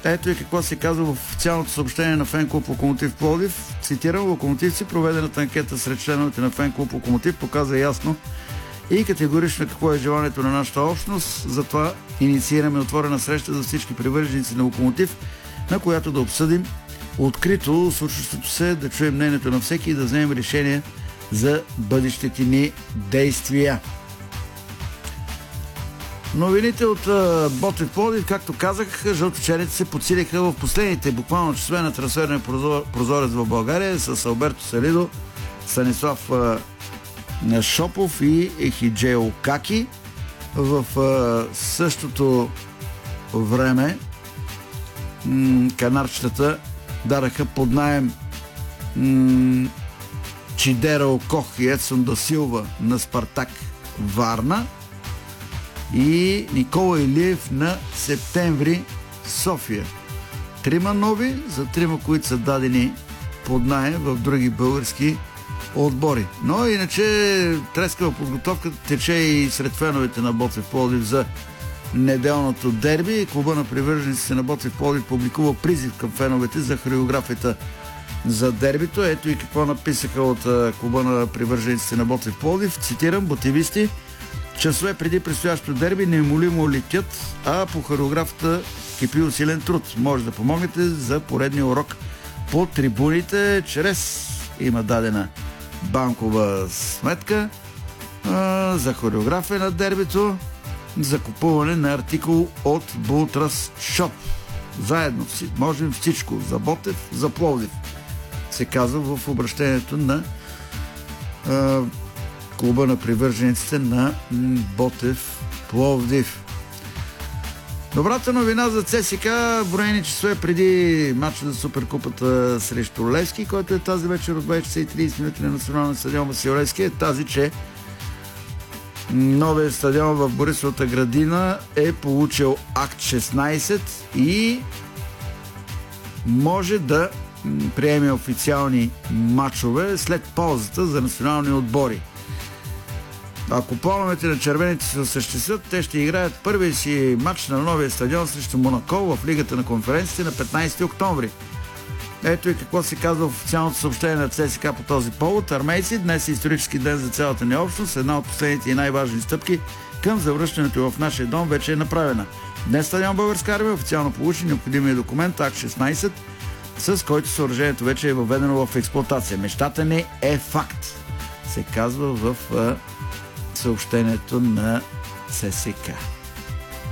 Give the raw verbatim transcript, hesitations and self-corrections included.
Ето и какво се казва в официалното съобщение на фен-клуб Локомотив Пловдив. Цитирам: локомотивци, проведената анкета сред членовете на фен-клуб Локомотив показа ясно и категорично какво е желанието на нашата общност. Затова инициираме отворена среща за всички привърженици на Локомотив, на която да обсъдим открито случващото се, да чуем мнението на всеки и да вземем решение за бъдещите ни действия. Новините от Ботев Пловдив, както казах, жълточерните се подсилиха в последните буквално часове на трансферния прозорец в България с Алберто Салидо, Станислав Шопов и Ехиджео Каки. В същото време м- канарчетата дараха под наем м- Чидера Окох и Едсон да Силва на Спартак Варна и Никола Илиев на Септември София. Трима нови, за трима, които са дадени под наем в други български отбори. Но иначе трескава подготовка тече и сред феновете на Ботев Пловдив за неделното дерби. Клуба на привържениците на Ботев Пловдив публикува призив към феновете за хореографията за дербито. Ето и какво написаха от клуба на привържениците на Ботев Пловдив. Цитирам: ботивисти, часове преди предстоящото дерби неумолимо летят, а по хореографата кипи усилен труд. Може да помогнете за поредния урок по трибуните, чрез има дадена банкова сметка а, за хореография на дербито, за купуване на артикул от Бултрас Шоп. Заедно можем всичко за Ботев, за Пловдив, се казва в обращението на а, клуба на привържениците на Ботев Пловдив. Добрата новина за ЦСКА, броени часове преди матча за Суперкупата срещу Левски, който е тази вечер от двайсет часа и трийсет минути на националния стадион Васил Левски, е тази, че новият стадион в Борисовата градина е получил акт шестнайсет и може да приеме официални матчове след паузата за национални отбори. Ако плановете на червените се осъществят, те ще играят първия си матч на новия стадион срещу Монако в Лигата на конференциите на петнайсети октомври. Ето и какво се казва в официалното съобщение на ЦСКА по този повод. Армейци, днес е исторически ден за цялата ни общност. Една от последните и най-важни стъпки към завръщането в нашия дом вече е направена. Днес стадион Българска армия официално получи необходимия документ акт шестнайсет, с който съоръжението вече е въведено в експлоатация. Мечтата ни е факт, се казва в съобщението на ЦСКА.